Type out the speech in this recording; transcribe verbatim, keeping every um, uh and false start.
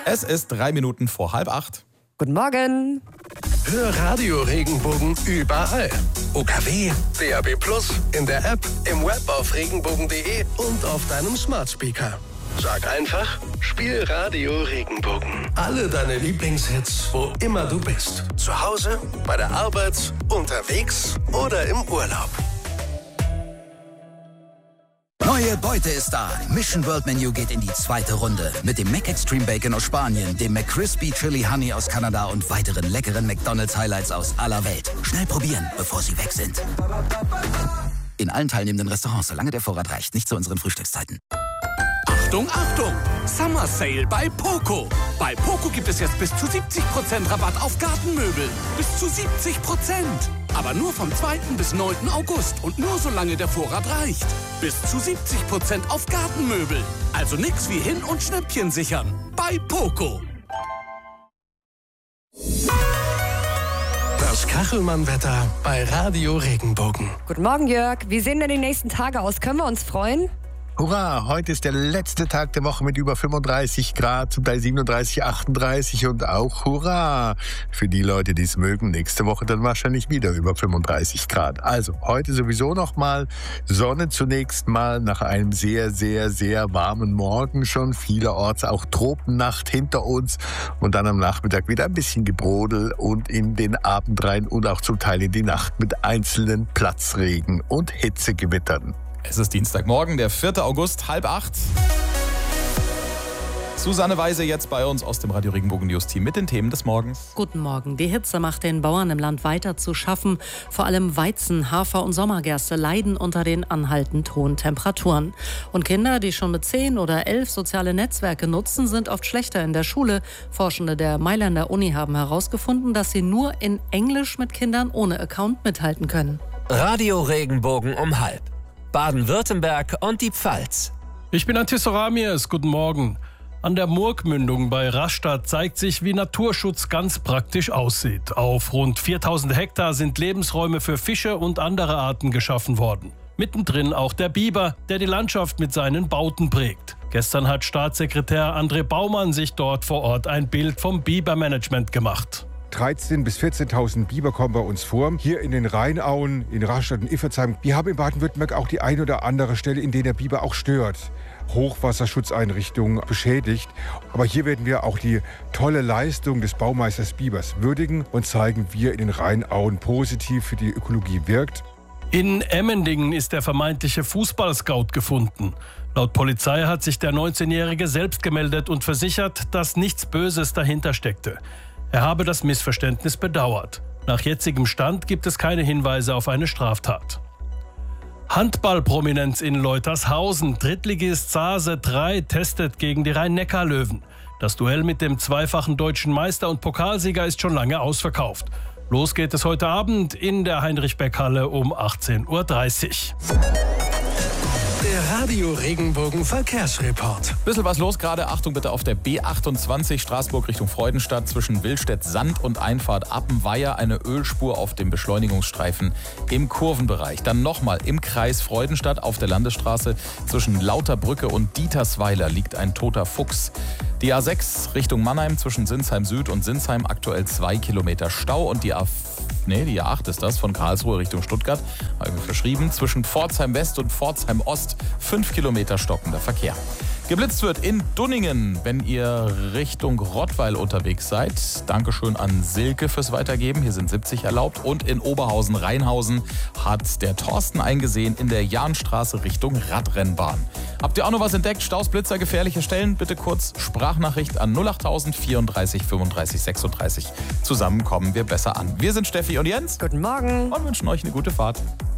Es ist drei Minuten vor halb acht. Guten Morgen. Hör Radio Regenbogen überall. O K W, D A B plus, in der App, im Web auf regenbogen punkt de und auf deinem Smart Speaker. Sag einfach, spiel Radio Regenbogen. Alle deine Lieblingshits, wo immer du bist. Zu Hause, bei der Arbeit, unterwegs oder im Urlaub. Neue Beute ist da. Mission World Menu geht in die zweite Runde. Mit dem Mac Extreme Bacon aus Spanien, dem McCrispy Chili Honey aus Kanada und weiteren leckeren McDonald's Highlights aus aller Welt. Schnell probieren, bevor sie weg sind. In allen teilnehmenden Restaurants, solange der Vorrat reicht. Nicht zu unseren Frühstückszeiten. Achtung, Achtung! Summer Sale bei Poco. Bei Poco gibt es jetzt bis zu siebzig Prozent Rabatt auf Gartenmöbel. Bis zu siebzig Prozent. Aber nur vom zweiten bis neunten August und nur solange der Vorrat reicht. Bis zu siebzig Prozent auf Gartenmöbel. Also nix wie hin- und Schnäppchen sichern. Bei Poco. Das Kachelmann-Wetter bei Radio Regenbogen. Guten Morgen, Jörg. Wie sehen denn die nächsten Tage aus? Können wir uns freuen? Hurra, heute ist der letzte Tag der Woche mit über fünfunddreißig Grad, zum Teil siebenunddreißig, achtunddreißig und auch Hurra für die Leute, die es mögen. Nächste Woche dann wahrscheinlich wieder über fünfunddreißig Grad. Also heute sowieso nochmal Sonne zunächst mal nach einem sehr, sehr, sehr warmen Morgen schon. Vielerorts auch Tropennacht hinter uns und dann am Nachmittag wieder ein bisschen Gebrodel und in den Abend rein und auch zum Teil in die Nacht mit einzelnen Platzregen und Hitzegewittern. Es ist Dienstagmorgen, der vierte August, halb acht. Susanne Weise jetzt bei uns aus dem Radio Regenbogen News Team mit den Themen des Morgens. Guten Morgen. Die Hitze macht den Bauern im Land weiter zu schaffen. Vor allem Weizen, Hafer und Sommergerste leiden unter den anhaltend hohen Temperaturen. Und Kinder, die schon mit zehn oder elf soziale Netzwerke nutzen, sind oft schlechter in der Schule. Forschende der Mailänder Uni haben herausgefunden, dass sie nur in Englisch mit Kindern ohne Account mithalten können. Radio Regenbogen um halb. Baden-Württemberg und die Pfalz. Ich bin Antis Soramiers, guten Morgen. An der Murgmündung bei Rastatt zeigt sich, wie Naturschutz ganz praktisch aussieht. Auf rund viertausend Hektar sind Lebensräume für Fische und andere Arten geschaffen worden. Mittendrin auch der Biber, der die Landschaft mit seinen Bauten prägt. Gestern hat Staatssekretär André Baumann sich dort vor Ort ein Bild vom Bibermanagement gemacht. dreizehntausend bis vierzehntausend Biber kommen bei uns vor. Hier in den Rheinauen, in Rastatt und Iffertsheim. Wir haben in Baden-Württemberg auch die ein oder andere Stelle, in der der Biber auch stört. Hochwasserschutzeinrichtungen beschädigt. Aber hier werden wir auch die tolle Leistung des Baumeisters Bibers würdigen und zeigen, wie er in den Rheinauen positiv für die Ökologie wirkt. In Emmendingen ist der vermeintliche Fußballscout gefunden. Laut Polizei hat sich der neunzehnjährige selbst gemeldet und versichert, dass nichts Böses dahinter steckte. Er habe das Missverständnis bedauert. Nach jetzigem Stand gibt es keine Hinweise auf eine Straftat. Handballprominenz in Leutershausen. Drittligist Sase drei testet gegen die Rhein-Neckar-Löwen. Das Duell mit dem zweifachen deutschen Meister und Pokalsieger ist schon lange ausverkauft. Los geht es heute Abend in der Heinrich-Beck-Halle um achtzehn Uhr dreißig. Der Radio Regenbogen Verkehrsreport. Bisschen was los gerade. Achtung bitte auf der B achtundzwanzig Straßburg Richtung Freudenstadt zwischen Willstedt-Sand und Einfahrt Appenweier eine Ölspur auf dem Beschleunigungsstreifen im Kurvenbereich. Dann nochmal im Kreis Freudenstadt auf der Landesstraße zwischen Lauterbrücke und Dietersweiler liegt ein toter Fuchs. Die A sechs Richtung Mannheim zwischen Sinsheim Süd und Sinsheim aktuell zwei Kilometer Stau und die A Nee, die A acht ist das, von Karlsruhe Richtung Stuttgart, habe ich verschrieben, zwischen Pforzheim West und Pforzheim Ost, fünf Kilometer stockender Verkehr. Geblitzt wird in Dunningen, wenn ihr Richtung Rottweil unterwegs seid. Dankeschön an Silke fürs Weitergeben, hier sind siebzig erlaubt. Und in Oberhausen-Rheinhausen hat der Thorsten eingesehen in der Jahnstraße Richtung Radrennbahn. Habt ihr auch noch was entdeckt? Staus, Blitzer, gefährliche Stellen? Bitte kurz Sprachnachricht an null achttausend vierunddreißig fünfunddreißig sechsunddreißig. Zusammen kommen wir besser an. Wir sind Steffi und Jens. Guten Morgen. Und wünschen euch eine gute Fahrt.